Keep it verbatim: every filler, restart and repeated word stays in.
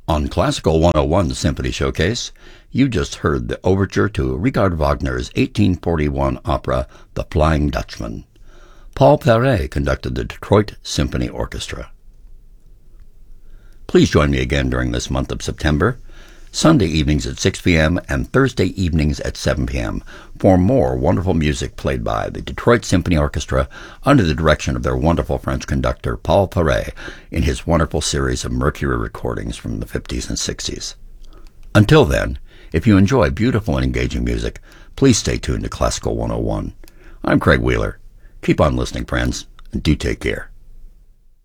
On Classical one oh one Symphony Showcase, you just heard the overture to Richard Wagner's eighteen forty-one opera, The Flying Dutchman. Paul Perret conducted the Detroit Symphony Orchestra. Please join me again during this month of September, Sunday evenings at six p.m. and Thursday evenings at seven p.m. for more wonderful music played by the Detroit Symphony Orchestra under the direction of their wonderful French conductor Paul Perret in his wonderful series of Mercury recordings from the fifties and sixties. Until then, if you enjoy beautiful and engaging music, please stay tuned to Classical one oh one. I'm Craig Wheeler. Keep on listening, friends, and do take care.